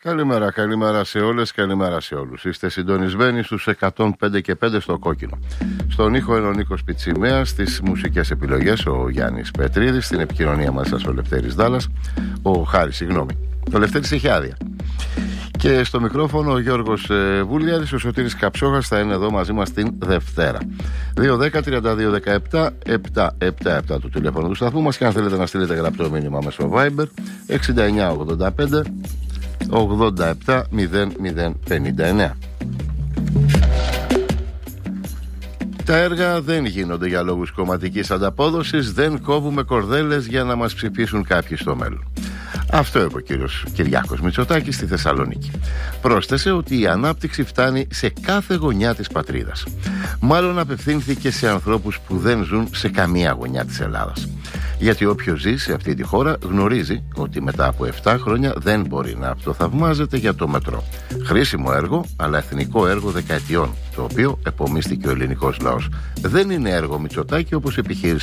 Καλημέρα σε όλες, καλημέρα σε όλους. Είστε συντονισμένοι στους 105 και 5 στο κόκκινο. Στον ήχο είναι ο Νίκος Πιτσιμέας, στις μουσικές επιλογές ο Γιάννης Πετρίδης, στην επικοινωνία μας ο Λευτέρης Δάλλας, ο Λευτέρης έχει άδεια. Και στο μικρόφωνο ο Γιώργος Βουλιάδης, ο Σωτήρης Καψόχας θα είναι εδώ μαζί μας την Δευτέρα. 210-3217-777 του τηλέφωνο του σταθμού μας, και αν θέλετε να στείλετε γραπτό μήνυμα μέσω Viber 6985 87-00-59. Τα έργα δεν γίνονται για λόγους κομματικής ανταπόδοσης, δεν κόβουμε κορδέλες για να μας ψηφίσουν κάποιοι στο μέλλον. Αυτό είπε ο κύριος Κυριάκος Μητσοτάκης στη Θεσσαλονίκη. Πρόσθεσε ότι η ανάπτυξη φτάνει σε κάθε γωνιά της πατρίδας. Μάλλον απευθύνθηκε σε ανθρώπους που δεν ζουν σε καμία γωνιά της Ελλάδας. Γιατί όποιος ζει σε αυτή τη χώρα γνωρίζει ότι μετά από 7 χρόνια δεν μπορεί να αυτοθαυμάζεται για το μετρό. Χρήσιμο έργο, αλλά εθνικό έργο δεκαετιών, το οποίο επομίστηκε ο ελληνικός λαός. Δεν είναι έργο Μητσοτάκη όπως επιχείρησε